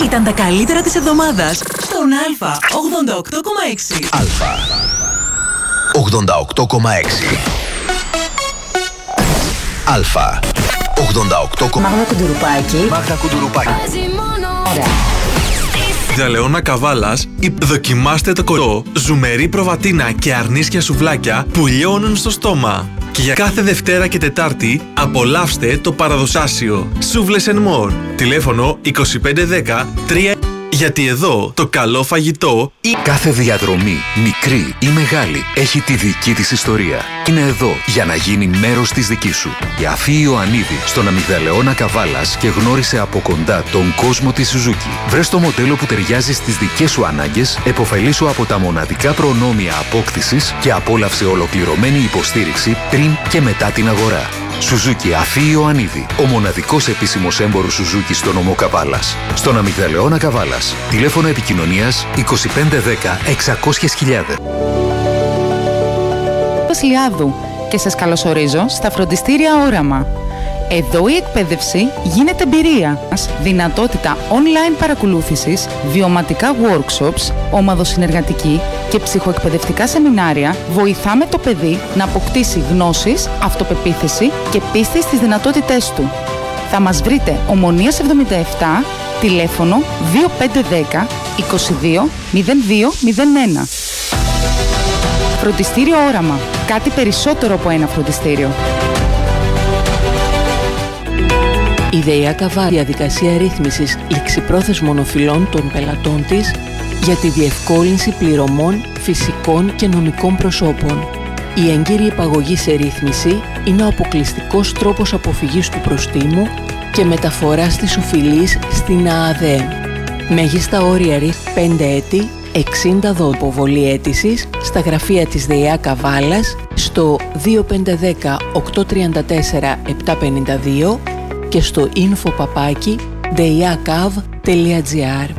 Ήταν τα καλύτερα της εβδομάδας στον Α 88,6. Α 88,6. Α 88,6. Μάγδα Κουντουρουπάκη. Δελεώνα Καβάλας, δοκιμάστε το κορό, ζουμερή προβατίνα και αρνίσια σουβλάκια που λιώνουν στο στόμα. Και για κάθε Δευτέρα και Τετάρτη απολαύστε το παραδοσάσιο Σούβλες and More. Τηλέφωνο 2510 3. Γιατί εδώ το καλό φαγητό... Κάθε διαδρομή, μικρή ή μεγάλη, έχει τη δική της ιστορία. Είναι εδώ για να γίνει μέρος της δικής σου. Η Αφή Ιωαννίδη στον Αμυγδαλεώνα Καβάλας και γνώρισε από κοντά τον κόσμο της Suzuki. Βρες το μοντέλο που ταιριάζει στις δικές σου ανάγκες, επωφελήσου από τα μοναδικά προνόμια απόκτησης και απόλαυσε ολοκληρωμένη υποστήριξη πριν και μετά την αγορά. Suzuki Αφή Ιωαννίδη, ο μοναδικός επίσημος έμπορος Suzuki στο νομό Καβάλας. Στον Αμυγδαλεώνα Καβάλας. Τηλέφωνο επικοινωνίας 2510 600.000. Βασιλιάδου και σας καλωσορίζω στα φροντιστήρια Όραμα. Εδώ η εκπαίδευση γίνεται εμπειρία. Δυνατότητα online παρακολούθησης, βιωματικά workshops, ομαδοσυνεργατική και ψυχοεκπαιδευτικά σεμινάρια βοηθάμε το παιδί να αποκτήσει γνώσεις, αυτοπεποίθηση και πίστη στις δυνατότητές του. Θα μας βρείτε Ομονίας 77, τηλέφωνο 2510 22 0201. Φροντιστήριο Όραμα. Κάτι περισσότερο από ένα φροντιστήριο. Η ΔΕΙΑ Καβάλα διαδικασία ρύθμισης ληξιπρόθεσμων οφειλών των πελατών της για τη διευκόλυνση πληρωμών φυσικών και νομικών προσώπων. Η έγκυρη υπαγωγή σε ρύθμιση είναι ο αποκλειστικός τρόπος αποφυγής του προστίμου και μεταφοράς της οφειλής στην ΑΑΔΕ. Μέγιστα όρια ρύθμισης 5 έτη, 60 δ. Υποβολή αίτησης στα γραφεία της ΔΕΙΑ Καβάλας στο 2510 834 752 και στο info@deiakav.gr.